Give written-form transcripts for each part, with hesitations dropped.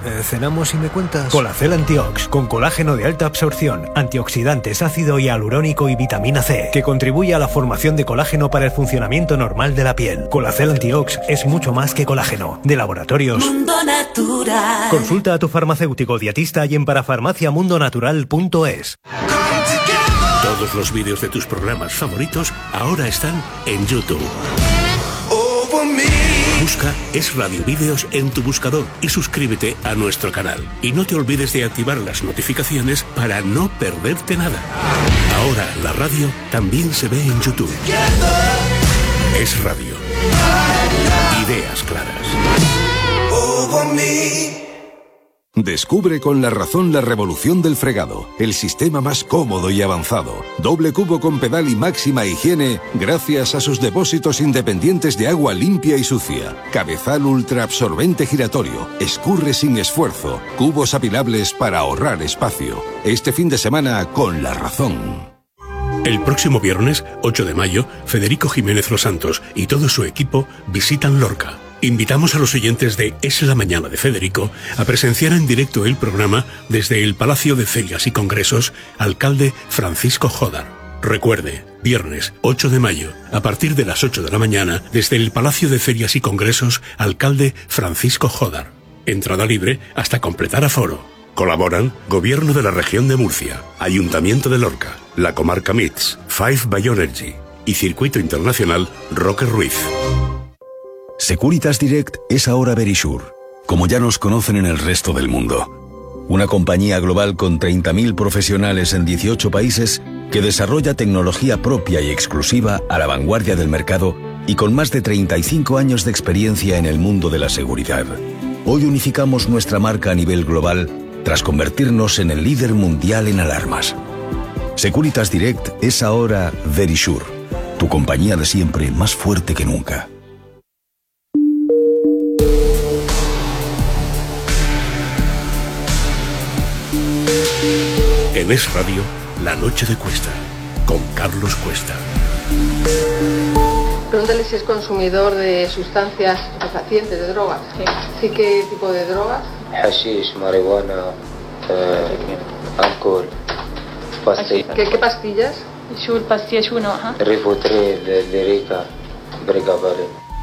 ¿Cenamos y me cuentas? Colacel Antiox, con colágeno de alta absorción, antioxidantes, ácido hialurónico y vitamina C, que contribuye a la formación de colágeno para el funcionamiento normal de la piel. Colacel Antiox es mucho más que colágeno. De Laboratorios Mundo Natural. Consulta a tu farmacéutico dietista y en parafarmaciamundonatural.es. Todos los vídeos de tus programas favoritos ahora están en YouTube. Busca Es Radio Vídeos en tu buscador y suscríbete a nuestro canal. Y no te olvides de activar las notificaciones para no perderte nada. Ahora la radio también se ve en YouTube. Es Radio. Ideas claras. Descubre con La Razón la revolución del fregado, el sistema más cómodo y avanzado. Doble cubo con pedal y máxima higiene gracias a sus depósitos independientes de agua limpia y sucia. Cabezal ultra absorbente giratorio, escurre sin esfuerzo, cubos apilables para ahorrar espacio. Este fin de semana con La Razón. El próximo viernes, 8 de mayo, Federico Jiménez Los Santos y todo su equipo visitan Lorca. Invitamos a los oyentes de Es la Mañana de Federico a presenciar en directo el programa desde el Palacio de Ferias y Congresos, alcalde Francisco Jodar. Recuerde, viernes 8 de mayo, a partir de las 8 de la mañana, desde el Palacio de Ferias y Congresos, alcalde Francisco Jodar. Entrada libre hasta completar aforo. Colaboran Gobierno de la Región de Murcia, Ayuntamiento de Lorca, la Comarca MITS, Five Bioenergy y Circuito Internacional Roque Ruiz. Securitas Direct es ahora Verisure, como ya nos conocen en el resto del mundo. Una compañía global con 30.000 profesionales en 18 países que desarrolla tecnología propia y exclusiva a la vanguardia del mercado y con más de 35 años de experiencia en el mundo de la seguridad. Hoy unificamos nuestra marca a nivel global tras convertirnos en el líder mundial en alarmas. Securitas Direct es ahora Verisure, tu compañía de siempre más fuerte que nunca. En Es Radio, La Noche de Cuesta, con Carlos Cuesta. Pregúntale si es consumidor de sustancias estupefacientes, de drogas. Sí, ¿qué tipo de drogas? Hashish, marihuana, alcohol, pastillas. ¿Qué pastillas? Rivotril, Lyrica, Brigabare.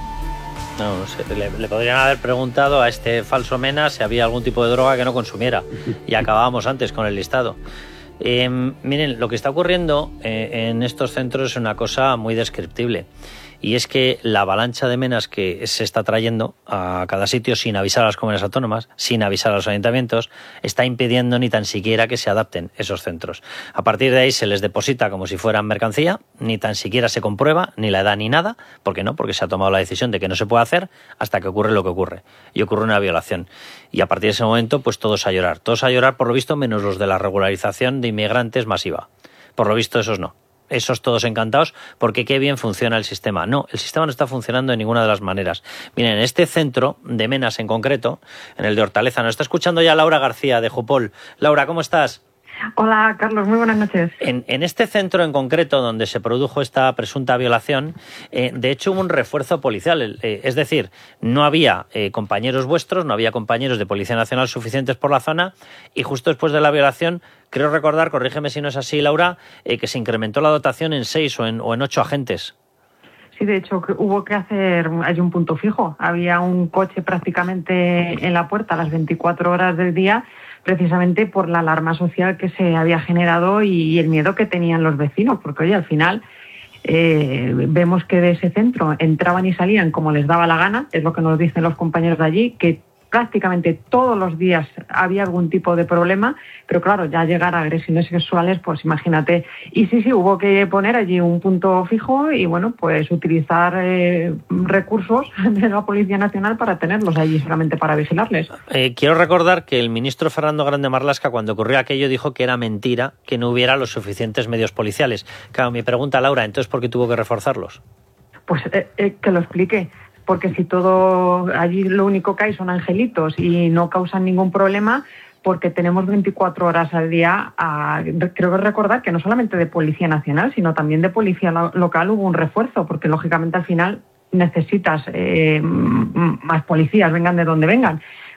No sé, le podrían haber preguntado a este falso Mena si había algún tipo de droga que no consumiera. Y acabábamos antes con el listado. Miren, lo que está ocurriendo en estos centros es una cosa muy descriptible. Y es que la avalancha de menas que se está trayendo a cada sitio sin avisar a las comunidades autónomas, sin avisar a los ayuntamientos, está impidiendo ni tan siquiera que se adapten esos centros. A partir de ahí se les deposita como si fueran mercancía, ni tan siquiera se comprueba ni la edad ni nada. ¿Por qué no? Porque se ha tomado la decisión de que no se puede hacer hasta que ocurre lo que ocurre. Y ocurre una violación. Y a partir de ese momento, pues todos a llorar. Todos a llorar, por lo visto, menos los de la regularización de inmigrantes masiva. Por lo visto, esos no. Esos todos encantados porque qué bien funciona el sistema. No, el sistema no está funcionando de ninguna de las maneras. Miren, en este centro de Menas en concreto, en el de Hortaleza, nos está escuchando ya Laura García de Jupol. Laura, ¿cómo estás? Hola, Carlos, muy buenas noches. En este centro en concreto donde se produjo esta presunta violación, de hecho hubo un refuerzo policial. Es decir, no había compañeros vuestros, no había compañeros de Policía Nacional suficientes por la zona y justo después de la violación, creo recordar, corrígeme si no es así, Laura, que se incrementó la dotación en 6 o en 8 agentes. Sí, de hecho, hubo que hacer allí un punto fijo. Había un coche prácticamente en la puerta a las 24 horas del día, precisamente por la alarma social que se había generado y el miedo que tenían los vecinos, porque oye, al final vemos que de ese centro entraban y salían como les daba la gana, es lo que nos dicen los compañeros de allí, que prácticamente todos los días había algún tipo de problema, pero claro, ya llegar a agresiones sexuales, pues imagínate. Y sí, hubo que poner allí un punto fijo y bueno, pues utilizar recursos de la Policía Nacional para tenerlos allí solamente para vigilarles. Quiero recordar que el ministro Fernando Grande Marlaska, cuando ocurrió aquello, dijo que era mentira que no hubiera los suficientes medios policiales. Claro, mi pregunta, Laura, ¿entonces por qué tuvo que reforzarlos? Pues que lo explique. Porque si todo allí lo único que hay son angelitos y no causan ningún problema, porque tenemos 24 horas al día, creo que recordar que no solamente de Policía Nacional, sino también de Policía Local hubo un refuerzo, porque lógicamente al final necesitas más policías, vengan de donde vengan.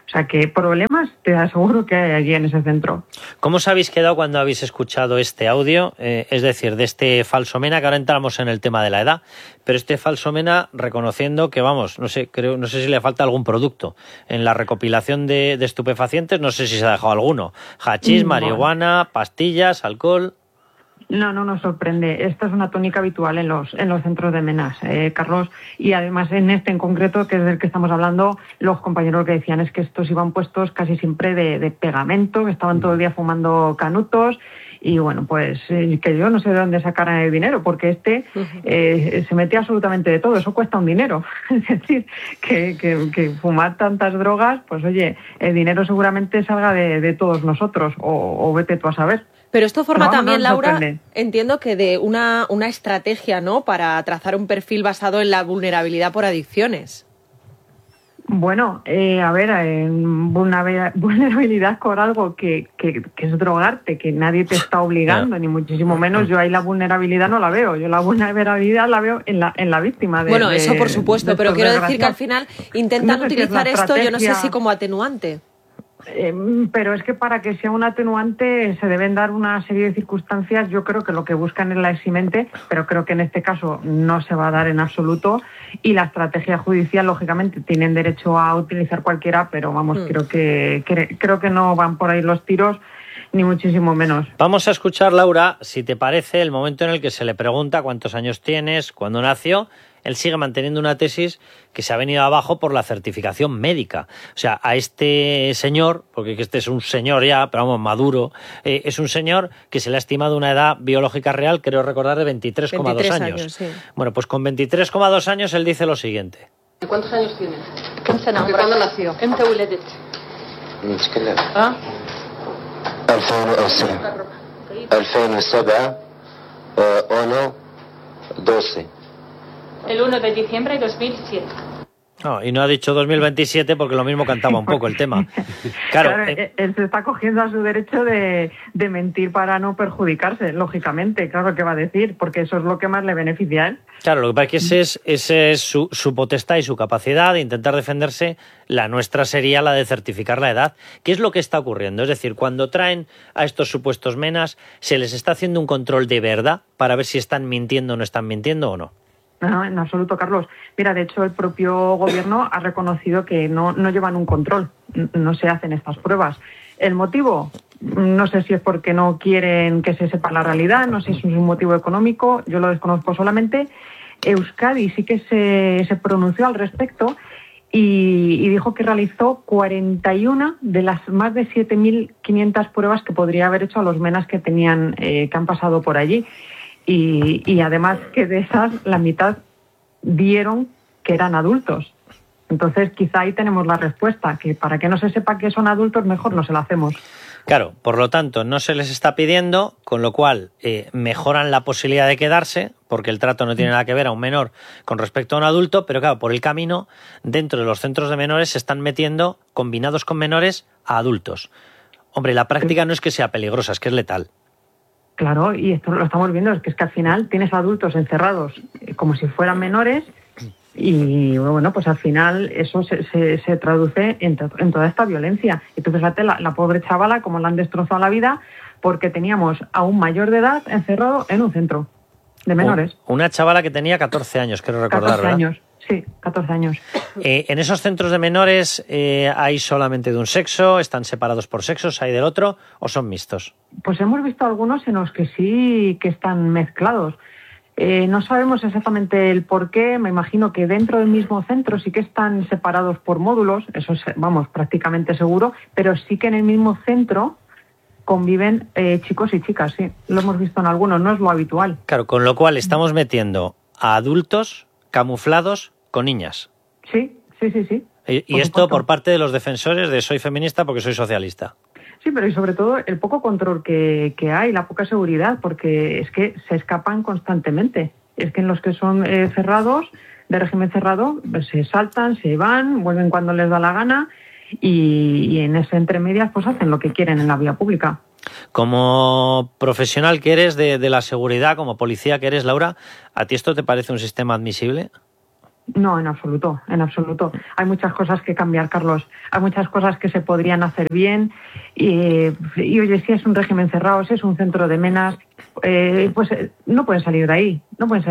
O sea que problemas te aseguro que hay allí en ese centro. ¿Cómo os habéis quedado cuando habéis escuchado este audio? Es decir, de este falso Mena, que ahora entramos en el tema de la edad, pero este falso Mena reconociendo que, vamos, no sé si le falta algún producto en la recopilación de estupefacientes, no sé si se ha dejado alguno. Hachís, marihuana, pastillas, alcohol... No nos sorprende. Esta es una tónica habitual en los centros de Menas, Carlos. Y además en este en concreto, que es del que estamos hablando, los compañeros que decían es que estos iban puestos casi siempre de pegamento, que estaban todo el día fumando canutos. Y bueno, pues que yo no sé de dónde sacaran el dinero, porque se metía absolutamente de todo. Eso cuesta un dinero. Es decir, que fumar tantas drogas, pues oye, el dinero seguramente salga de todos nosotros, o vete tú a saber. Pero esto forma también, Laura, entiendo que de una estrategia, ¿no?, para trazar un perfil basado en la vulnerabilidad por adicciones. Bueno, a ver, vulnerabilidad con algo que es drogarte, que nadie te está obligando, ni muchísimo menos. Yo ahí la vulnerabilidad no la veo. Yo la vulnerabilidad la veo en la víctima. Bueno, eso por supuesto, pero quiero decir que al final intentan utilizar esto, yo no sé si como atenuante. Pero es que para que sea un atenuante se deben dar una serie de circunstancias. Yo creo que lo que buscan es la eximente, pero creo que en este caso no se va a dar en absoluto. Y la estrategia judicial, lógicamente, tienen derecho a utilizar cualquiera, pero vamos, creo que no van por ahí los tiros, ni muchísimo menos. Vamos a escuchar, Laura, si te parece, el momento en el que se le pregunta cuántos años tienes, cuándo nació. Él sigue manteniendo una tesis que se ha venido abajo por la certificación médica. O sea, a este señor, porque este es un señor ya, pero vamos, maduro, es un señor que se le ha estimado una edad biológica real, creo recordar, de 23,2 años. Sí. Bueno, pues con 23,2 años él dice lo siguiente. ¿Cuántos años tienes? ¿Cuándo nació? المشكلة 2007 1 12 El 1 de diciembre de 2007. No, y no ha dicho 2027 porque lo mismo cantaba un poco el tema. Claro, él se está cogiendo a su derecho de mentir para no perjudicarse, lógicamente. Claro que va a decir, porque eso es lo que más le beneficia a él. Claro, lo que pasa es que ese es su potestad y su capacidad de intentar defenderse. La nuestra sería la de certificar la edad. ¿Qué es lo que está ocurriendo? Es decir, cuando traen a estos supuestos menas, ¿se les está haciendo un control de verdad para ver si están mintiendo o no están mintiendo o no? No, en absoluto, Carlos. Mira, de hecho, el propio gobierno ha reconocido que no llevan un control, no se hacen estas pruebas. ¿El motivo? No sé si es porque no quieren que se sepa la realidad, no sé si es un motivo económico, yo lo desconozco solamente. Euskadi sí que se pronunció al respecto y dijo que realizó 41 de las más de 7.500 pruebas que podría haber hecho a los menas que han pasado por allí. Y además que de esas la mitad dieron que eran adultos. Entonces quizá ahí tenemos la respuesta, que para que no se sepa que son adultos mejor no se la hacemos. Claro, por lo tanto no se les está pidiendo, con lo cual mejoran la posibilidad de quedarse, porque el trato no tiene nada que ver a un menor con respecto a un adulto, pero claro, por el camino, dentro de los centros de menores se están metiendo, combinados con menores, a adultos. Hombre, la práctica no es que sea peligrosa, es que es letal. Claro, y esto lo estamos viendo, es que al final tienes adultos encerrados como si fueran menores y bueno, pues al final eso se traduce en toda esta violencia. Entonces fíjate, la pobre chavala, como la han destrozado la vida, porque teníamos a un mayor de edad encerrado en un centro de menores. Una chavala que tenía 14 años, quiero recordar, 14 años. ¿Verdad? Sí, 14 años. ¿En esos centros de menores hay solamente de un sexo? ¿Están separados por sexos? ¿Hay del otro? ¿O son mixtos? Pues hemos visto algunos en los que sí que están mezclados. No sabemos exactamente el por qué. Me imagino que dentro del mismo centro sí que están separados por módulos. Eso es, vamos, prácticamente seguro. Pero sí que en el mismo centro conviven chicos y chicas, sí. Lo hemos visto en algunos, no es lo habitual. Claro, con lo cual estamos metiendo a adultos camuflados con niñas. Sí. Y esto por parte de los defensores de soy feminista porque soy socialista. Sí, pero y sobre todo el poco control que hay, la poca seguridad, porque es que se escapan constantemente. Es que en los que son cerrados, de régimen cerrado, pues se saltan, se van, vuelven cuando les da la gana y en ese entremedias pues hacen lo que quieren en la vía pública. Como profesional que eres de la seguridad, como policía que eres, Laura, ¿a ti esto te parece un sistema admisible? No, en absoluto, en absoluto. Hay muchas cosas que cambiar, Carlos. Hay muchas cosas que se podrían hacer bien y oye, si es un régimen cerrado, si es un centro de menas, pues no pueden salir de ahí,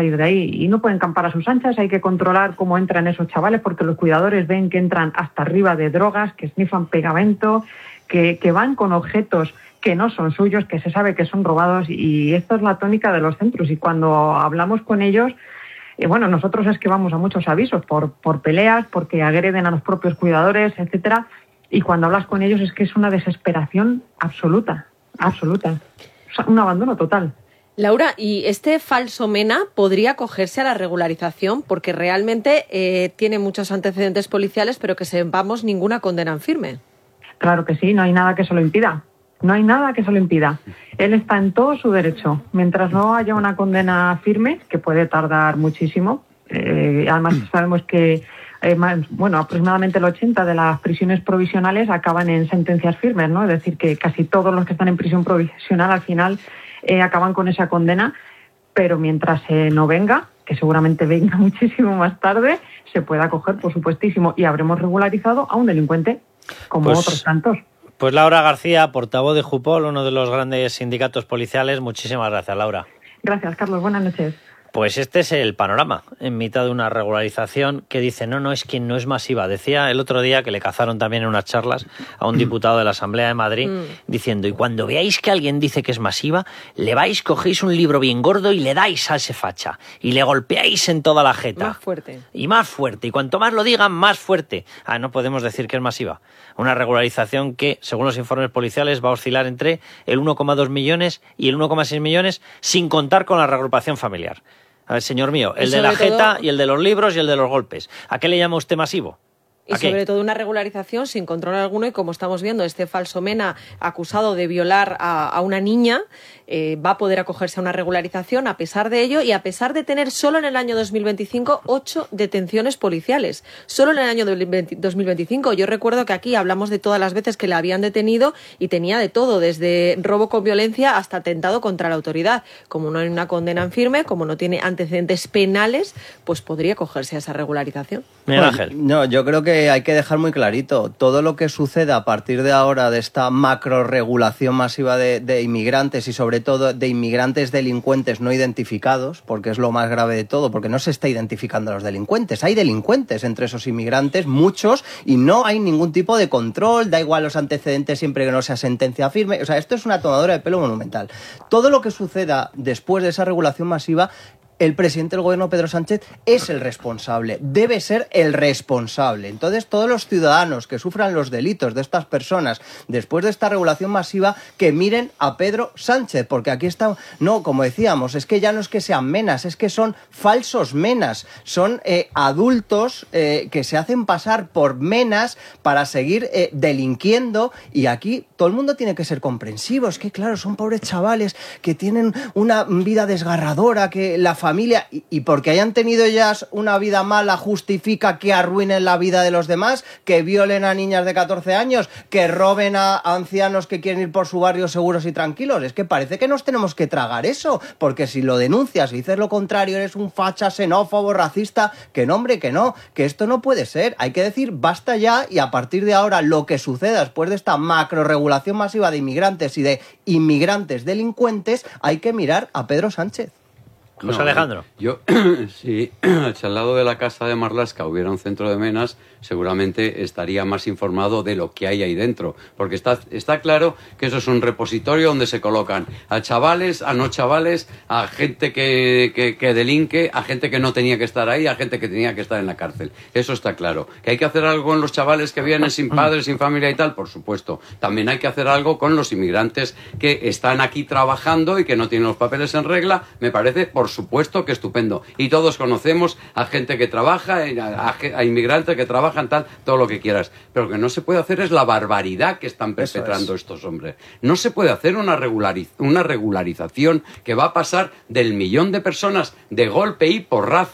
y no pueden campar a sus anchas. Hay que controlar cómo entran esos chavales porque los cuidadores ven que entran hasta arriba de drogas, que snifan pegamento, que van con objetos que no son suyos, que se sabe que son robados, y esto es la tónica de los centros. Y cuando hablamos con ellos, bueno, nosotros es que vamos a muchos avisos por peleas, porque agreden a los propios cuidadores, etcétera, y cuando hablas con ellos es que es una desesperación absoluta, o sea, un abandono total. Laura, ¿y este falso MENA podría acogerse a la regularización? Porque realmente tiene muchos antecedentes policiales, pero que sepamos ninguna condena en firme. Claro que sí, no hay nada que se lo impida. No hay nada que se lo impida. Él está en todo su derecho. Mientras no haya una condena firme, que puede tardar muchísimo, además sabemos que aproximadamente el 80% de las prisiones provisionales acaban en sentencias firmes, ¿no? Es decir, que casi todos los que están en prisión provisional al final acaban con esa condena, pero mientras no venga, que seguramente venga muchísimo más tarde, se puede acoger, por supuestísimo, y habremos regularizado a un delincuente como otros tantos. Pues Laura García, portavoz de Jupol, uno de los grandes sindicatos policiales. Muchísimas gracias, Laura. Gracias, Carlos. Buenas noches. Pues este es el panorama, en mitad de una regularización que dice, no, es que no es masiva. Decía el otro día que le cazaron también en unas charlas a un diputado de la Asamblea de Madrid, diciendo, y cuando veáis que alguien dice que es masiva, le vais, cogéis un libro bien gordo y le dais a ese facha, y le golpeáis en toda la jeta. Más fuerte. Y más fuerte, y cuanto más lo digan, más fuerte. No podemos decir que es masiva. Una regularización que, según los informes policiales, va a oscilar entre el 1,2 millones y el 1,6 millones, sin contar con la reagrupación familiar. A ver, señor mío, el de la jeta y el de los libros y el de los golpes. ¿A qué le llama usted masivo? Y sobre todo una regularización sin control alguno, y como estamos viendo, este falso MENA acusado de violar a una niña va a poder acogerse a una regularización a pesar de ello, y a pesar de tener solo en el año 2025 8 detenciones policiales. Solo en el año 2025. Yo recuerdo que aquí hablamos de todas las veces que la habían detenido y tenía de todo, desde robo con violencia hasta atentado contra la autoridad. Como no hay una condena en firme, como no tiene antecedentes penales, pues podría acogerse a esa regularización. Miguel Ángel. No, yo creo que hay que dejar muy clarito, todo lo que suceda a partir de ahora de esta macroregulación masiva de inmigrantes, y sobre todo de inmigrantes delincuentes no identificados, porque es lo más grave de todo, porque no se está identificando a los delincuentes. Hay delincuentes entre esos inmigrantes, muchos, y no hay ningún tipo de control, da igual los antecedentes siempre que no sea sentencia firme. O sea, esto es una tomadura de pelo monumental. Todo lo que suceda después de esa regulación masiva, el presidente del gobierno, Pedro Sánchez, es el responsable, debe ser el responsable. Entonces, todos los ciudadanos que sufran los delitos de estas personas después de esta regulación masiva, que miren a Pedro Sánchez, porque aquí está, no, como decíamos, es que ya no es que sean menas, es que son falsos menas, son adultos que se hacen pasar por menas para seguir delinquiendo, y aquí todo el mundo tiene que ser comprensivo. Es que, claro, son pobres chavales que tienen una vida desgarradora, que la familia, y porque hayan tenido ellas una vida mala, justifica que arruinen la vida de los demás, que violen a niñas de 14 años, que roben a ancianos que quieren ir por su barrio seguros y tranquilos. Es que parece que nos tenemos que tragar eso, porque si lo denuncias y dices lo contrario, eres un facha, xenófobo, racista. Que no, hombre, que no, que esto no puede ser. Hay que decir basta ya, y a partir de ahora lo que suceda después de esta macroregulación masiva de inmigrantes y de inmigrantes delincuentes, hay que mirar a Pedro Sánchez. José Alejandro. Yo, si al lado de la casa de Marlaska hubiera un centro de menas, seguramente estaría más informado de lo que hay ahí dentro, porque está claro que eso es un repositorio donde se colocan a chavales, a no chavales, a gente que delinque, a gente que no tenía que estar ahí, a gente que tenía que estar en la cárcel. Eso está claro. ¿Que hay que hacer algo con los chavales que vienen sin padres, sin familia y tal? Por supuesto. También hay que hacer algo con los inmigrantes que están aquí trabajando y que no tienen los papeles en regla. Me parece, por supuesto, que estupendo. Y todos conocemos a gente que trabaja, a inmigrantes que trabajan, tal, todo lo que quieras. Pero lo que no se puede hacer es la barbaridad que están perpetrando estos hombres. No se puede hacer una regularización que va a pasar del 1 millón de personas de golpe y porrazo,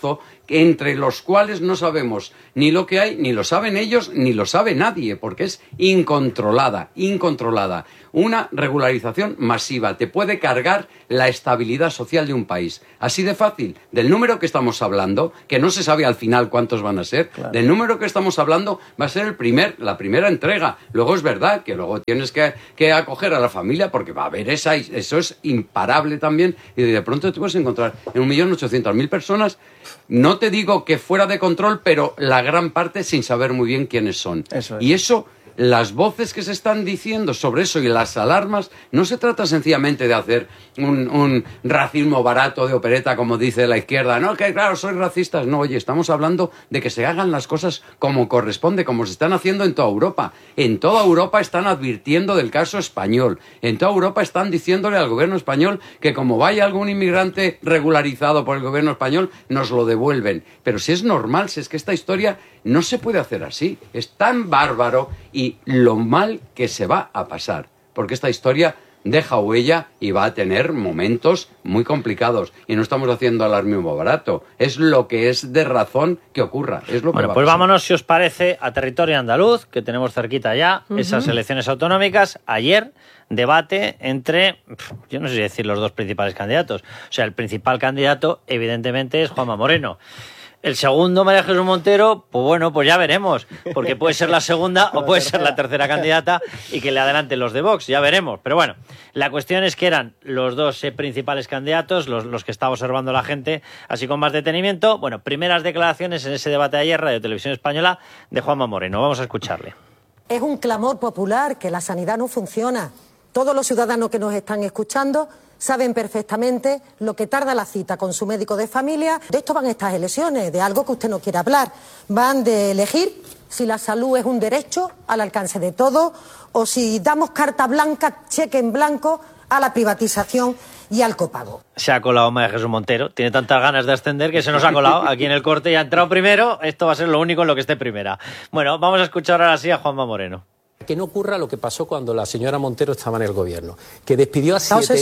entre los cuales no sabemos ni lo que hay, ni lo saben ellos, ni lo sabe nadie, porque es incontrolada. Una regularización masiva te puede cargar la estabilidad social de un país. Así de fácil. Del número que estamos hablando, que no se sabe al final cuántos van a ser, claro. Del número que estamos hablando va a ser la primera entrega. Luego es verdad que luego tienes que acoger a la familia porque va a haber eso es imparable también. Y de pronto te puedes encontrar en 1.800.000 personas. No te digo que fuera de control, pero la gran parte sin saber muy bien quiénes son. Eso es. Y eso... Las voces que se están diciendo sobre eso y las alarmas, no se trata sencillamente de hacer un racismo barato de opereta, como dice la izquierda. No, que claro, sois racistas. No, oye, estamos hablando de que se hagan las cosas como corresponde, como se están haciendo en toda Europa. En toda Europa están advirtiendo del caso español. En toda Europa están diciéndole al gobierno español que como vaya algún inmigrante regularizado por el gobierno español, nos lo devuelven. Pero si es normal, si es que esta historia no se puede hacer así. Es tan bárbaro y lo mal que se va a pasar. Porque esta historia deja huella y va a tener momentos muy complicados. Y no estamos haciendo alarmismo barato. Es lo que es de razón que ocurra. Es lo que bueno, pues vámonos, si os parece, a territorio andaluz, que tenemos cerquita ya, esas elecciones autonómicas. Ayer, debate entre, yo no sé si decir los dos principales candidatos. O sea, el principal candidato, evidentemente, es Juanma Moreno. El segundo, María Jesús Montero, pues bueno, pues ya veremos, porque puede ser la segunda o puede ser la tercera candidata y que le adelanten los de Vox, ya veremos. Pero bueno, la cuestión es que eran los dos principales candidatos, los que estaba observando la gente, así con más detenimiento. Bueno, primeras declaraciones en ese debate de ayer, Radio Televisión Española, de Juanma Moreno. Vamos a escucharle. Es un clamor popular que la sanidad no funciona. Todos los ciudadanos que nos están escuchando saben perfectamente lo que tarda la cita con su médico de familia. De esto van estas elecciones, de algo que usted no quiere hablar. Van de elegir si la salud es un derecho al alcance de todos o si damos carta blanca, cheque en blanco a la privatización y al copago. Se ha colado María Jesús Montero. Tiene tantas ganas de ascender que se nos ha colado aquí en el corte y ha entrado primero. Esto va a ser lo único en lo que esté primera. Bueno, vamos a escuchar ahora sí a Juanma Moreno. Que no ocurra lo que pasó cuando la señora Montero estaba en el gobierno, que despidió a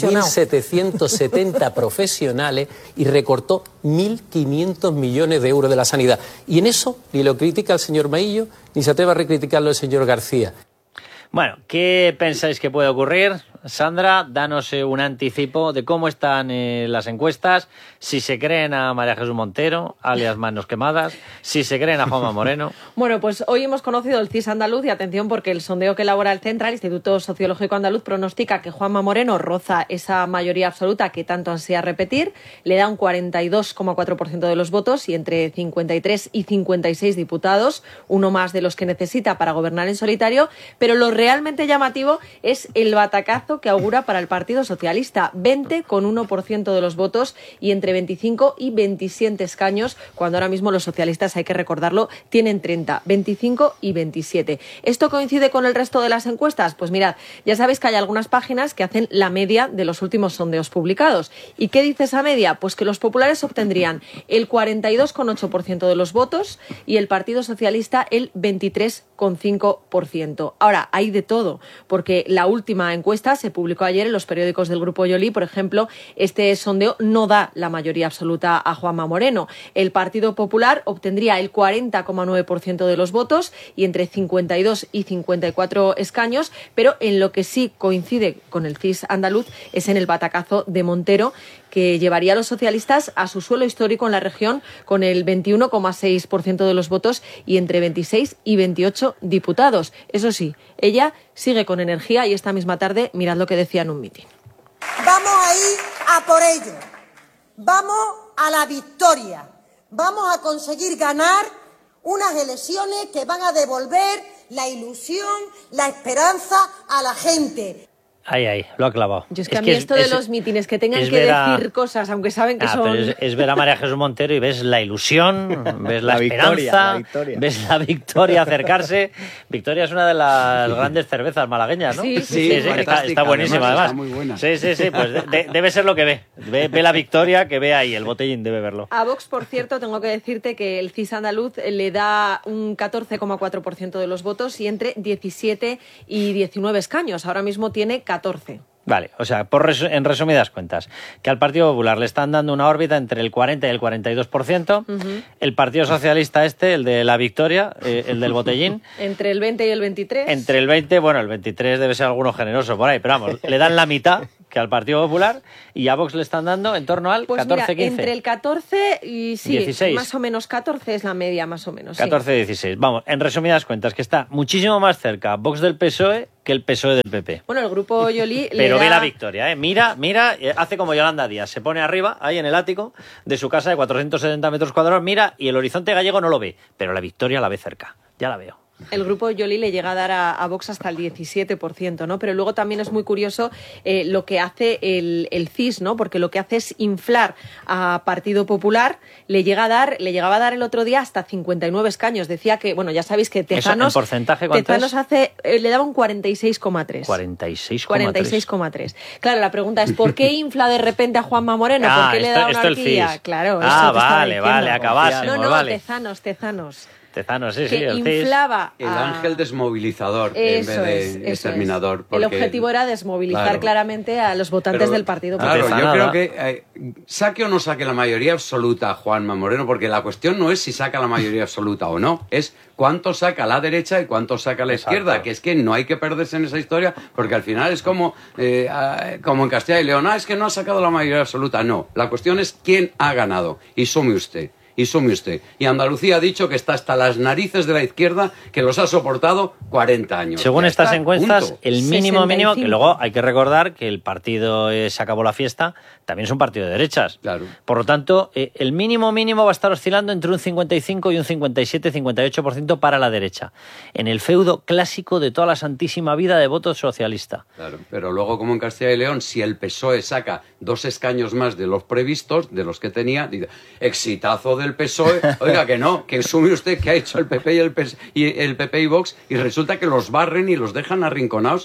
7.770 profesionales y recortó 1.500 millones de euros de la sanidad. Y en eso ni lo critica el señor Maillo, ni se atreve a recriticarlo el señor García. Bueno, ¿qué pensáis que puede ocurrir? Sandra, danos un anticipo de cómo están las encuestas, si se creen a María Jesús Montero, alias Manos Quemadas, si se creen a Juanma Moreno. Bueno, pues hoy hemos conocido el CIS andaluz y atención porque el sondeo que elabora el Central, Instituto Sociológico Andaluz, pronostica que Juanma Moreno roza esa mayoría absoluta que tanto ansía repetir, le da un 42,4% de los votos y entre 53 y 56 diputados, uno más de los que necesita para gobernar en solitario, pero lo realmente llamativo es el batacazo que augura para el Partido Socialista, 20,1% de los votos y entre 25 y 27 escaños, cuando ahora mismo los socialistas, hay que recordarlo, tienen 30, 25 y 27. ¿Esto coincide con el resto de las encuestas? Pues mirad, ya sabéis que hay algunas páginas que hacen la media de los últimos sondeos publicados. ¿Y qué dice esa media? Pues que los populares obtendrían el 42,8% de los votos y el Partido Socialista el 23,5%. Ahora, hay de todo, porque la última encuesta se publicó ayer en los periódicos del Grupo Yoli. Por ejemplo, este sondeo no da la mayoría absoluta a Juanma Moreno. El Partido Popular obtendría el 40,9% de los votos y entre 52 y 54 escaños, pero en lo que sí coincide con el CIS andaluz es en el batacazo de Montero, que llevaría a los socialistas a su suelo histórico en la región con el 21,6% de los votos y entre 26 y 28 diputados. Eso sí, ella sigue con energía y esta misma tarde, mirad lo que decía en un mitin. Vamos a ir a por ello. Vamos a la victoria. Vamos a conseguir ganar unas elecciones que van a devolver la ilusión, la esperanza a la gente. Ahí, lo ha clavado. Yo es que a mí esto de los mítines, que tengan que decir cosas, aunque saben que son... Pero es ver a María Jesús Montero y ves la ilusión, ves la esperanza, ves la victoria acercarse. Victoria es una de las grandes cervezas malagueñas, ¿no? Sí, está buenísima además. Está muy buena. Sí, pues debe ser lo que ve. Ve la victoria, que ve ahí, el botellín debe verlo. A Vox, por cierto, tengo que decirte que el CIS andaluz le da un 14,4% de los votos y entre 17 y 19 escaños. Ahora mismo tiene 14. Vale, o sea, en resumidas cuentas, que al Partido Popular le están dando una órbita entre el 40 y el 42%, el Partido Socialista el de la victoria, el del botellín... Entre el 20 y el 23. Entre el 20, bueno, el 23 debe ser alguno generoso por ahí, pero vamos, le dan la mitad que al Partido Popular, y a Vox le están dando en torno al 14-15. Entre el 14 y 16. Más o menos 14 es la media, más o menos. 14-16. Sí. Vamos, en resumidas cuentas, que está muchísimo más cerca Vox del PSOE que el PSOE del PP. Bueno, el grupo Yoli Pero ve la victoria, ¿eh? Mira, hace como Yolanda Díaz, se pone arriba, ahí en el ático de su casa de 470 metros cuadrados, mira, y el horizonte gallego no lo ve, pero la victoria la ve cerca, ya la veo. El grupo Yoli le llega a dar a Vox hasta el 17%, ¿no? Pero luego también es muy curioso lo que hace el CIS, ¿no? Porque lo que hace es inflar a Partido Popular. Le llegaba a dar el otro día hasta 59 escaños. Decía que, bueno, ya sabéis que Tezanos... ¿En porcentaje cuánto Tezanos le daba un 46,3. 46,3. Claro, la pregunta es, ¿por qué infla de repente a Juanma Moreno? ¿Por qué le da una horquilla? Claro, vale, acabásemos. No, vale. Tezanos. Tezanos, sí, que el inflaba el ángel desmovilizador en vez de exterminador. El objetivo era desmovilizar claramente a los votantes del Partido Popular. Claro, yo creo que saque o no saque la mayoría absoluta Juanma Moreno, porque la cuestión no es si saca la mayoría absoluta o no, es cuánto saca la derecha y cuánto saca la izquierda, que es que no hay que perderse en esa historia, porque al final es como en Castilla y León, es que no ha sacado la mayoría absoluta. No, la cuestión es quién ha ganado, y sume usted. Y Andalucía ha dicho que está hasta las narices de la izquierda, que los ha soportado 40 años. Según estas encuestas, el mínimo, que luego hay que recordar que el partido Se acabó la fiesta también es un partido de derechas. Claro. Por lo tanto, el mínimo va a estar oscilando entre un 55 y un 57-58% para la derecha. En el feudo clásico de toda la santísima vida de voto socialista. Claro, pero luego, como en Castilla y León, si el PSOE saca 2 escaños más de los previstos, de los que tenía, dice, exitazo del PSOE, oiga que no, que sume usted que ha hecho el PP el PP y Vox, y resulta que los barren y los dejan arrinconados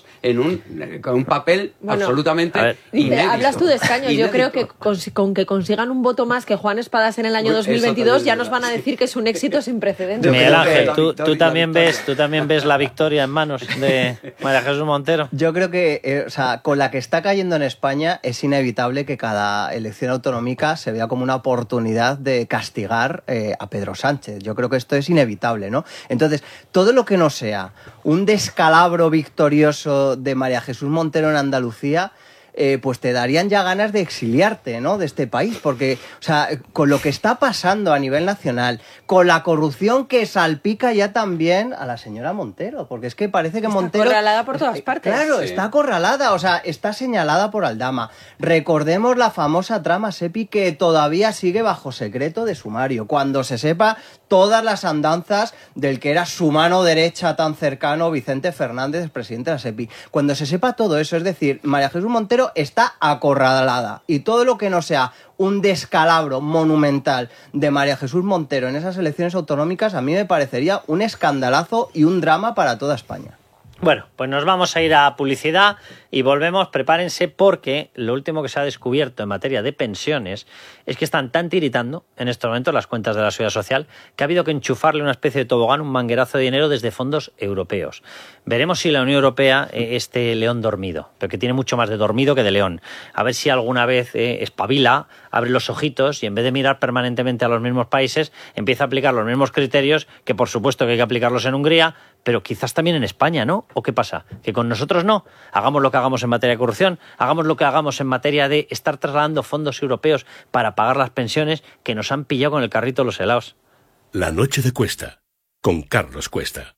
con un papel absolutamente inédito. Hablas tú de escaños, yo creo que con que consigan un voto más que Juan Espadas en el año 2022 ya nos van a decir que es un éxito sin precedentes. Miguel Ángel, tú también ves la victoria en manos de María Jesús Montero. Yo creo que, con la que está cayendo en España, es inevitable que cada elección autonómica se vea como una oportunidad de castigar a Pedro Sánchez. Yo creo que esto es inevitable, ¿no? Entonces, todo lo que no sea un descalabro victorioso de María Jesús Montero en Andalucía, pues te darían ya ganas de exiliarte, ¿no?, de este país, porque, con lo que está pasando a nivel nacional, con la corrupción que salpica ya también a la señora Montero, porque es que parece que Montero... Está acorralada por todas partes. Claro, está acorralada, está señalada por Aldama. Recordemos la famosa trama SEPI que todavía sigue bajo secreto de sumario. Cuando se sepa todas las andanzas del que era su mano derecha tan cercano, Vicente Fernández, presidente de la SEPI. Cuando se sepa todo eso, es decir, María Jesús Montero está acorralada, y todo lo que no sea un descalabro monumental de María Jesús Montero en esas elecciones autonómicas, a mí me parecería un escandalazo y un drama para toda España. Bueno, pues nos vamos a ir a publicidad y volvemos. Prepárense, porque lo último que se ha descubierto en materia de pensiones es que están tan tiritando en estos momentos las cuentas de la Seguridad Social que ha habido que enchufarle una especie de tobogán, un manguerazo de dinero desde fondos europeos. Veremos si la Unión Europea, este león dormido, pero que tiene mucho más de dormido que de león, a ver si alguna vez espabila, abre los ojitos y en vez de mirar permanentemente a los mismos países, empieza a aplicar los mismos criterios, que por supuesto que hay que aplicarlos en Hungría, pero quizás también en España, ¿no? ¿O qué pasa? ¿Que con nosotros no? Hagamos lo que hagamos en materia de corrupción, hagamos lo que hagamos en materia de estar trasladando fondos europeos para pagar las pensiones, que nos han pillado con el carrito los helados. La noche de Cuesta, con Carlos Cuesta.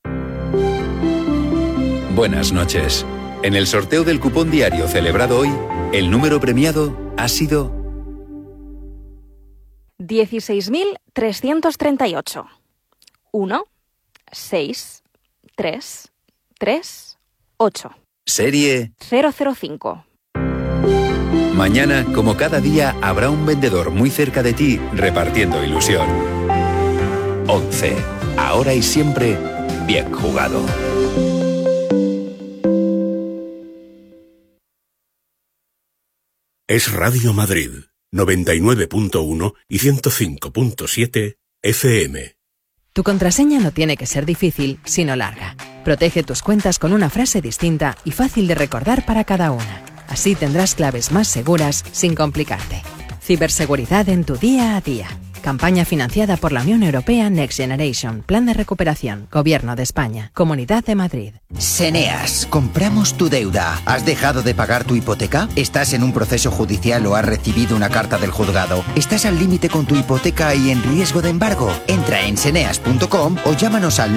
Buenas noches. En el sorteo del cupón diario celebrado hoy, el número premiado ha sido 16.338. 1, 6, 3, 3, 8. Serie 005. Mañana, como cada día, habrá un vendedor muy cerca de ti repartiendo ilusión. 11. Ahora y siempre, bien jugado. Es Radio Madrid, 99.1 y 105.7 FM. Tu contraseña no tiene que ser difícil, sino larga. Protege tus cuentas con una frase distinta y fácil de recordar para cada una. Así tendrás claves más seguras sin complicarte. Ciberseguridad en tu día a día. Campaña financiada por la Unión Europea Next Generation. Plan de recuperación. Gobierno de España. Comunidad de Madrid. Seneas, compramos tu deuda. ¿Has dejado de pagar tu hipoteca? ¿Estás en un proceso judicial o has recibido una carta del juzgado? ¿Estás al límite con tu hipoteca y en riesgo de embargo? Entra en seneas.com o llámanos al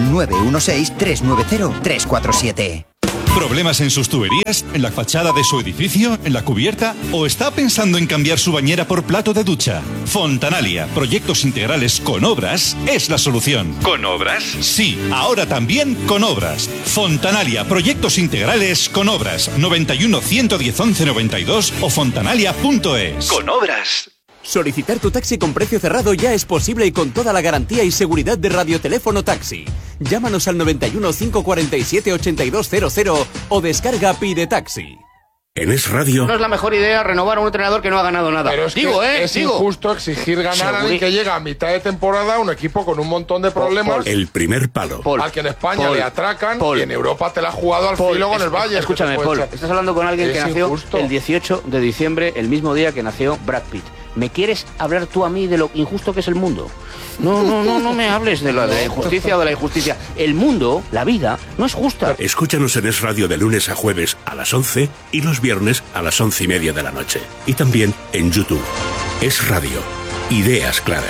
916-390-347. ¿Problemas en sus tuberías? ¿En la fachada de su edificio? ¿En la cubierta? ¿O está pensando en cambiar su bañera por plato de ducha? Fontanalia, proyectos integrales con obras, es la solución. ¿Con obras? Sí, ahora también con obras. Fontanalia, proyectos integrales con obras. 91 110 11 92 o fontanalia.es. Con obras. Solicitar tu taxi con precio cerrado ya es posible y con toda la garantía y seguridad de Radioteléfono Taxi. Llámanos al 91 547 8200 o descarga Pide Taxi. En Es Radio. No es la mejor idea renovar a un entrenador que no ha ganado nada. Pero es injusto exigir ganar a alguien que llega a mitad de temporada a un equipo con un montón de problemas. El primer palo. Al que en España le atracan y en Europa te la ha jugado al filo con el Bayern. Escúchame, Paul, estás hablando con alguien que nació el 18 de diciembre, el mismo día que nació Brad Pitt. ¿Me quieres hablar tú a mí de lo injusto que es el mundo? No me hables de la injusticia o de la injusticia. El mundo, la vida, no es justa. Escúchanos en Es Radio de lunes a jueves a las 11 y los viernes a las 11:30 de la noche. Y también en YouTube. Es Radio. Ideas claras.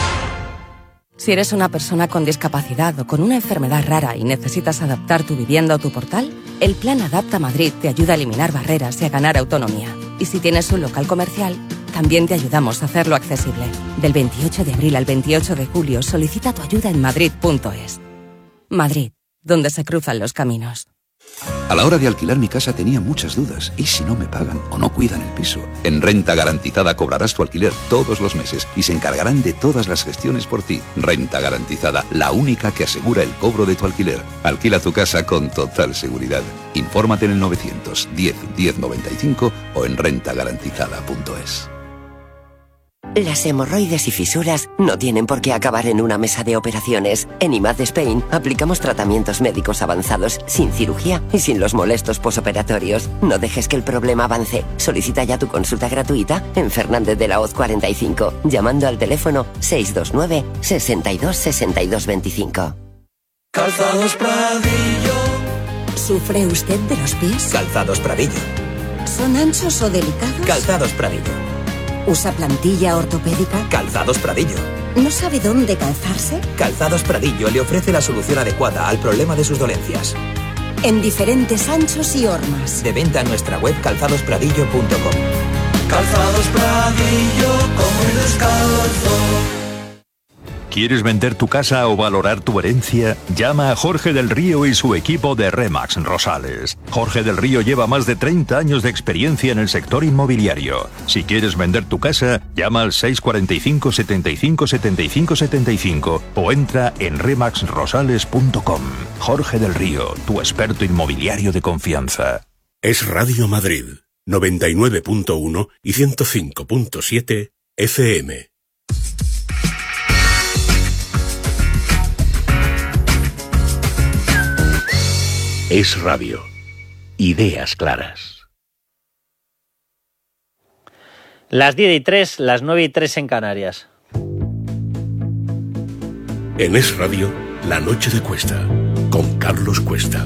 Si eres una persona con discapacidad o con una enfermedad rara y necesitas adaptar tu vivienda o tu portal, el Plan Adapta Madrid te ayuda a eliminar barreras y a ganar autonomía. Y si tienes un local comercial, también te ayudamos a hacerlo accesible. Del 28 de abril al 28 de julio, solicita tu ayuda en madrid.es. Madrid, donde se cruzan los caminos. A la hora de alquilar mi casa tenía muchas dudas. ¿Y si no me pagan o no cuidan el piso? En Renta Garantizada cobrarás tu alquiler todos los meses y se encargarán de todas las gestiones por ti. Renta Garantizada, la única que asegura el cobro de tu alquiler. Alquila tu casa con total seguridad. Infórmate en el 910 1095 o en rentagarantizada.es. Las hemorroides y fisuras no tienen por qué acabar en una mesa de operaciones. En IMAD Spain aplicamos tratamientos médicos avanzados sin cirugía y sin los molestos posoperatorios. No dejes que el problema avance. Solicita ya tu consulta gratuita en Fernández de la Hoz 45, llamando al teléfono 629 62 62 25. Calzados Pradillo. ¿Sufre usted de los pies? Calzados Pradillo. ¿Son anchos o delicados? Calzados Pradillo. ¿Usa plantilla ortopédica? Calzados Pradillo. ¿No sabe dónde calzarse? Calzados Pradillo le ofrece la solución adecuada al problema de sus dolencias. En diferentes anchos y hormas. De venta en nuestra web calzadospradillo.com. Calzados Pradillo, como el descalzo. ¿Quieres vender tu casa o valorar tu herencia? Llama a Jorge del Río y su equipo de Remax Rosales. Jorge del Río lleva más de 30 años de experiencia en el sector inmobiliario. Si quieres vender tu casa, llama al 645 75 75 75 o entra en remaxrosales.com. Jorge del Río, tu experto inmobiliario de confianza. Es Radio Madrid, 99.1 y 105.7 FM. Es Radio. Ideas claras. Las 10:03, las 9:03 en Canarias. En Es Radio, La Noche de Cuesta, con Carlos Cuesta.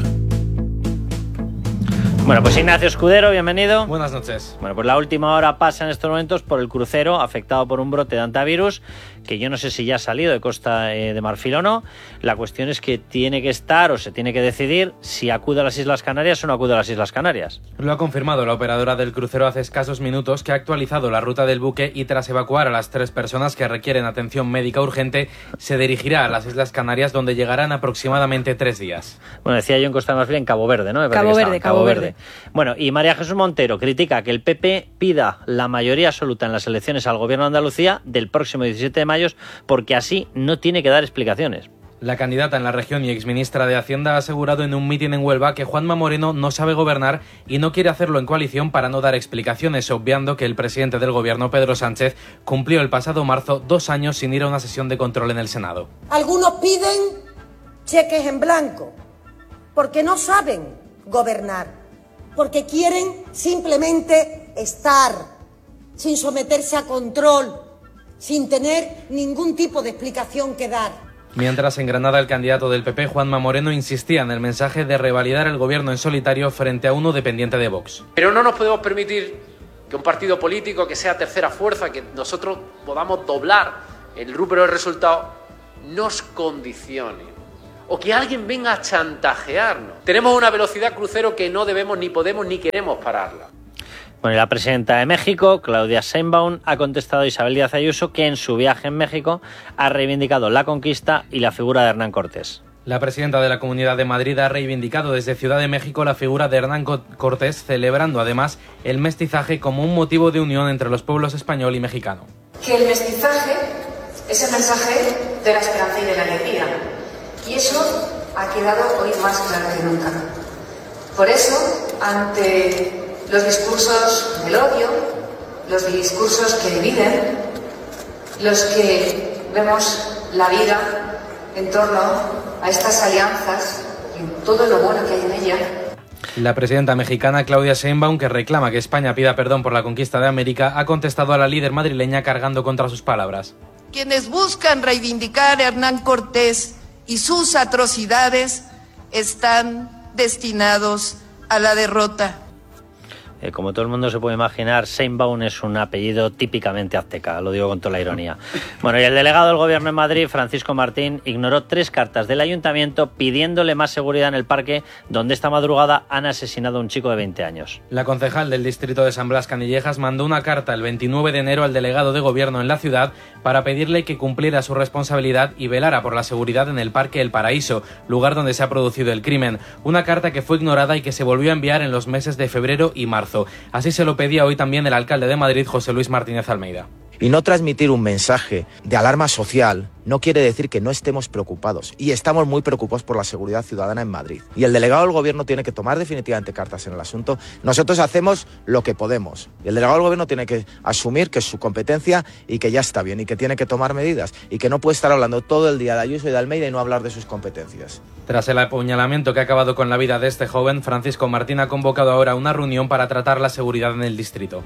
Bueno, pues Ignacio Escudero, bienvenido. Buenas noches. Bueno, pues la última hora pasa en estos momentos por el crucero afectado por un brote de hantavirus, que yo no sé si ya ha salido de Costa de Marfil o no. La cuestión es que tiene que estar o se tiene que decidir si acude a las Islas Canarias o no acude a las Islas Canarias. Lo ha confirmado la operadora del crucero hace escasos minutos, que ha actualizado la ruta del buque y tras evacuar a las 3 personas que requieren atención médica urgente, se dirigirá a las Islas Canarias, donde llegarán aproximadamente 3 días. Bueno, decía yo en Costa de Marfil, en Cabo Verde, ¿no? Cabo Verde. Bueno, y María Jesús Montero critica que el PP pida la mayoría absoluta en las elecciones al gobierno de Andalucía del próximo 17 de mayo, porque así no tiene que dar explicaciones. La candidata en la región y exministra de Hacienda ha asegurado en un mitin en Huelva que Juanma Moreno no sabe gobernar y no quiere hacerlo en coalición para no dar explicaciones, obviando que el presidente del gobierno, Pedro Sánchez, cumplió el pasado marzo 2 años sin ir a una sesión de control en el Senado. Algunos piden cheques en blanco porque no saben gobernar. porque quieren simplemente estar, sin someterse a control, sin tener ningún tipo de explicación que dar. Mientras en Granada el candidato del PP, Juanma Moreno, insistía en el mensaje de revalidar el gobierno en solitario frente a uno dependiente de Vox. Pero no nos podemos permitir que un partido político que sea tercera fuerza, que nosotros podamos doblar el rubro de resultados, nos condicione. O que alguien venga a chantajearnos. Tenemos una velocidad crucero que no debemos, ni podemos, ni queremos pararla. Bueno, y la presidenta de México, Claudia Sheinbaum, ha contestado a Isabel Díaz Ayuso que en su viaje en México ha reivindicado la conquista y la figura de Hernán Cortés. La presidenta de la Comunidad de Madrid ha reivindicado desde Ciudad de México la figura de Hernán Cortés, celebrando además el mestizaje como un motivo de unión entre los pueblos español y mexicano. Que el mestizaje es el mensaje de la esperanza y de la alegría. Y eso ha quedado hoy más claro que nunca. Por eso, ante los discursos del odio, los discursos que dividen, los que vemos la vida en torno a estas alianzas y todo lo bueno que hay en ella. La presidenta mexicana Claudia Sheinbaum, que reclama que España pida perdón por la conquista de América, ha contestado a la líder madrileña cargando contra sus palabras. Quienes buscan reivindicar a Hernán Cortés y sus atrocidades están destinados a la derrota. Como todo el mundo se puede imaginar, Sheinbaum es un apellido típicamente azteca, lo digo con toda la ironía. Bueno, y el delegado del Gobierno en Madrid, Francisco Martín, ignoró 3 cartas del Ayuntamiento pidiéndole más seguridad en el parque donde esta madrugada han asesinado a un chico de 20 años. La concejal del distrito de San Blas Canillejas mandó una carta el 29 de enero al delegado de Gobierno en la ciudad para pedirle que cumpliera su responsabilidad y velara por la seguridad en el Parque El Paraíso, lugar donde se ha producido el crimen. Una carta que fue ignorada y que se volvió a enviar en los meses de febrero y marzo. Así se lo pedía hoy también el alcalde de Madrid, José Luis Martínez Almeida. Y no transmitir un mensaje de alarma social no quiere decir que no estemos preocupados. Y estamos muy preocupados por la seguridad ciudadana en Madrid. Y el delegado del Gobierno tiene que tomar definitivamente cartas en el asunto. Nosotros hacemos lo que podemos. Y el delegado del Gobierno tiene que asumir que es su competencia y que ya está bien y que tiene que tomar medidas. Y que no puede estar hablando todo el día de Ayuso y de Almeida y no hablar de sus competencias. Tras el apuñalamiento que ha acabado con la vida de este joven, Francisco Martín ha convocado ahora una reunión para tratar la seguridad en el distrito.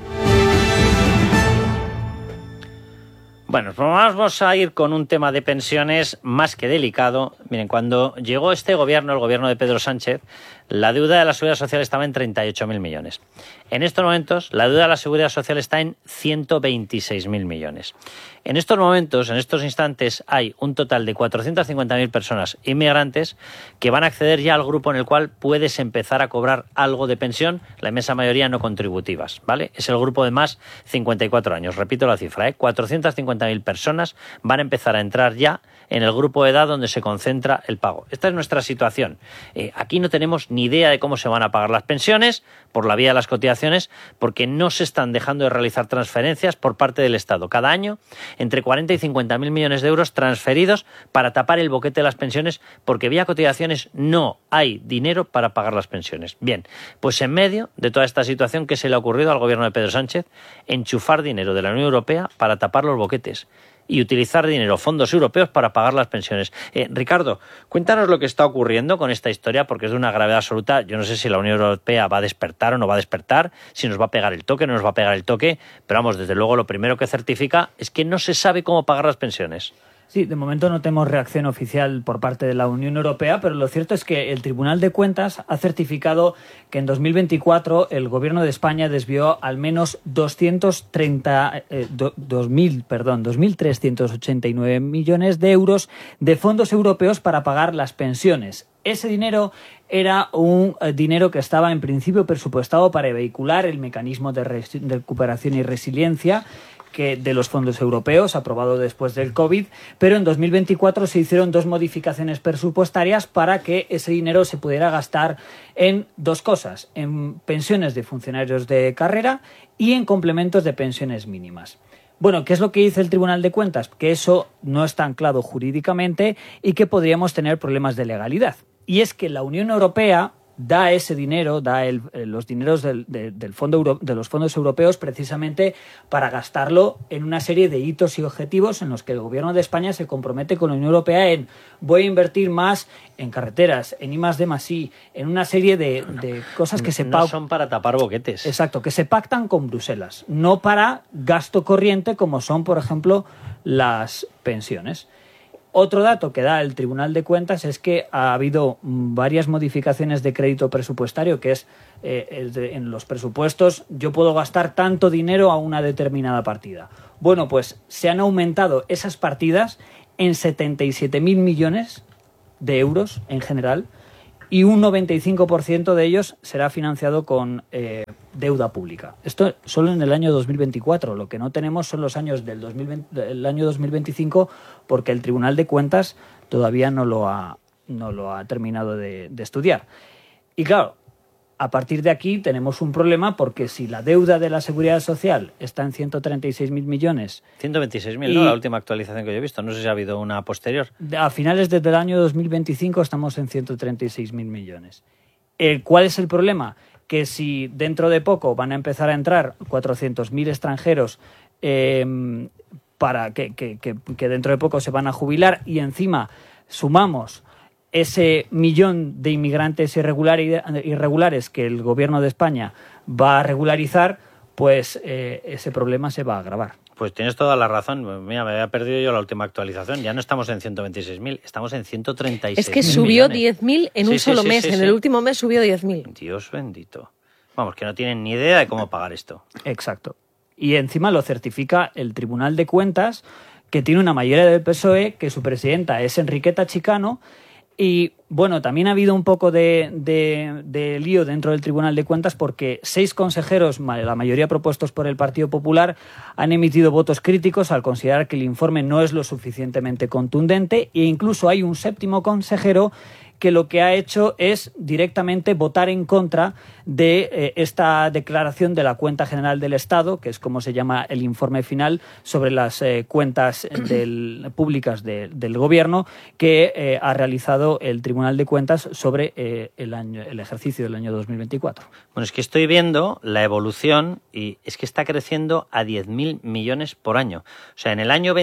Bueno, pues vamos a ir con un tema de pensiones más que delicado. Miren, cuando llegó este gobierno, el gobierno de Pedro Sánchez, la deuda de la Seguridad Social estaba en 38.000 millones. En estos momentos, la deuda de la Seguridad Social está en 126.000 millones. En estos momentos, en estos instantes, hay un total de 450.000 personas inmigrantes que van a acceder ya al grupo en el cual puedes empezar a cobrar algo de pensión, la inmensa mayoría no contributivas, ¿vale? Es el grupo de más 54 años. Repito la cifra, 450.000 personas van a empezar a entrar ya en el grupo de edad donde se concentra el pago. Esta es nuestra situación. Aquí no tenemos ni idea de cómo se van a pagar las pensiones por la vía de las cotizaciones, porque no se están dejando de realizar transferencias por parte del Estado. Cada año, entre 40 y 50.000 millones de euros transferidos para tapar el boquete de las pensiones, porque vía cotizaciones no hay dinero para pagar las pensiones. Bien, pues en medio de toda esta situación, ¿qué se le ha ocurrido al gobierno de Pedro Sánchez? Enchufar dinero de la Unión Europea para tapar los boquetes y utilizar dinero, fondos europeos, para pagar las pensiones. Ricardo, cuéntanos lo que está ocurriendo con esta historia, porque es de una gravedad absoluta. Yo no sé si la Unión Europea va a despertar o no va a despertar, si nos va a pegar el toque o no nos va a pegar el toque, pero vamos, desde luego lo primero que certifica es que no se sabe cómo pagar las pensiones. Sí, de momento no tenemos reacción oficial por parte de la Unión Europea, pero lo cierto es que el Tribunal de Cuentas ha certificado que en 2024 el Gobierno de España desvió al menos 2.389 millones de euros de fondos europeos para pagar las pensiones. Ese dinero era un dinero que estaba en principio presupuestado para vehicular el mecanismo de recuperación y resiliencia de los fondos europeos, aprobado después del COVID, pero en 2024 se hicieron 2 modificaciones presupuestarias para que ese dinero se pudiera gastar en 2 cosas, en pensiones de funcionarios de carrera y en complementos de pensiones mínimas. Bueno, ¿qué es lo que dice el Tribunal de Cuentas? Que eso no está anclado jurídicamente y que podríamos tener problemas de legalidad. Y es que la Unión Europea da ese dinero, los dineros de los fondos europeos precisamente para gastarlo en una serie de hitos y objetivos en los que el gobierno de España se compromete con la Unión Europea en voy a invertir más en carreteras, en I+D+I, en una serie de cosas que se no son para tapar boquetes. Exacto, que se pactan con Bruselas, no para gasto corriente como son, por ejemplo, las pensiones. Otro dato que da el Tribunal de Cuentas es que ha habido varias modificaciones de crédito presupuestario, que es en los presupuestos yo puedo gastar tanto dinero a una determinada partida. Bueno, pues se han aumentado esas partidas en 77.000 millones de euros en general y un 95% de ellos será financiado con deuda pública. Esto solo en el año 2024. Lo que no tenemos son los años del año 2025 porque el Tribunal de Cuentas todavía no lo ha terminado de estudiar. Y claro, a partir de aquí tenemos un problema porque si la deuda de la Seguridad Social está en 136.000 millones... 126.000, ¿no? La última actualización que yo he visto. No sé si ha habido una posterior. A finales desde el año 2025 estamos en 136.000 millones. ¿Cuál es el problema? Que si dentro de poco van a empezar a entrar 400.000 extranjeros para que dentro de poco se van a jubilar y encima sumamos ese 1.000.000 de inmigrantes irregulares que el gobierno de España va a regularizar, pues ese problema se va a agravar. Pues tienes toda la razón. Mira, me había perdido yo la última actualización. Ya no estamos en 126.000, estamos en 136.000. Es que subió 10.000 en un solo mes. En el último mes subió 10.000. Dios bendito. Vamos, que no tienen ni idea de cómo pagar esto. Exacto. Y encima lo certifica el Tribunal de Cuentas, que tiene una mayoría del PSOE, que su presidenta es Enriqueta Chicano. Y bueno, también ha habido un poco de lío dentro del Tribunal de Cuentas porque 6 consejeros, la mayoría propuestos por el Partido Popular, han emitido votos críticos al considerar que el informe no es lo suficientemente contundente e incluso hay un 7º consejero que lo que ha hecho es directamente votar en contra de esta declaración de la Cuenta General del Estado, que es como se llama el informe final sobre las cuentas públicas del Gobierno que ha realizado el Tribunal de Cuentas sobre el ejercicio del año 2024. Bueno, es que estoy viendo la evolución y es que está creciendo a 10.000 millones por año. O sea, en el año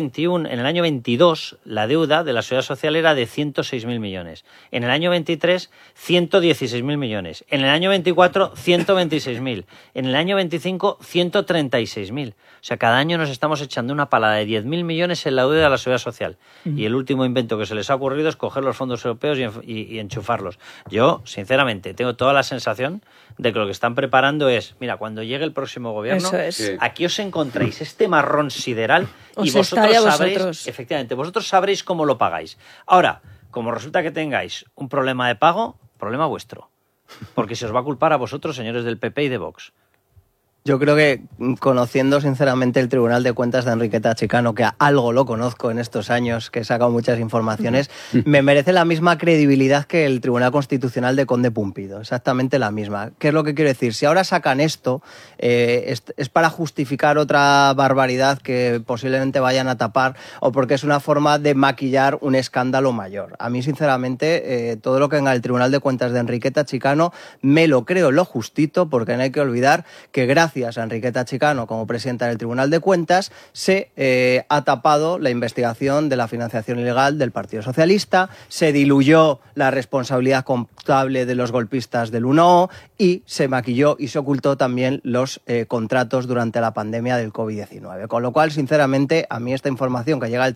22 la deuda de la Seguridad Social era de 106.000 millones. En el año 23, 116.000 millones. En el año 24, 126.000. En el año 25, 136.000. O sea, cada año nos estamos echando una palada de 10.000 millones en la deuda de la Seguridad Social. Y el último invento que se les ha ocurrido es coger los fondos europeos y enchufarlos. Yo, sinceramente, tengo toda la sensación de que lo que están preparando es, mira, cuando llegue el próximo gobierno, aquí os encontráis este marrón sideral y vosotros sabréis, efectivamente, vosotros sabréis cómo lo pagáis. Ahora, como resulta que tengáis un problema de pago, problema vuestro. Porque se os va a culpar a vosotros, señores del PP y de Vox. Yo creo que, conociendo sinceramente el Tribunal de Cuentas de Enriqueta Chicano, que algo lo conozco en estos años, que he sacado muchas informaciones, me merece la misma credibilidad que el Tribunal Constitucional de Conde Pumpido, exactamente la misma. ¿Qué es lo que quiero decir? Si ahora sacan esto, es para justificar otra barbaridad que posiblemente vayan a tapar o porque es una forma de maquillar un escándalo mayor. A mí, sinceramente, todo lo que venga del Tribunal de Cuentas de Enriqueta Chicano me lo creo lo justito, porque no hay que olvidar que gracias a Enriqueta Chicano como presidenta del Tribunal de Cuentas se ha tapado la investigación de la financiación ilegal del Partido Socialista, se diluyó la responsabilidad contable de los golpistas del 1O y se maquilló y se ocultó también los contratos durante la pandemia del COVID-19. Con lo cual, sinceramente, a mí esta información que llega